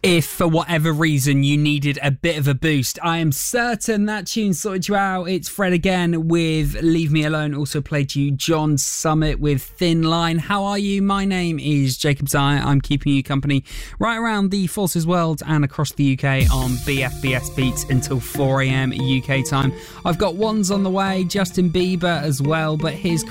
If for whatever reason you needed a bit of a boost, I am certain that tune sorted you out. It's Fred again with Leave Me Alone. Also played you John Summit with Thin Line. How are you? My name is Jacob Zaya. I'm keeping you company right around the Forces world and across the UK on BFBS Beats until 4am UK time. I've got ones on the way, Justin Bieber as well, but here's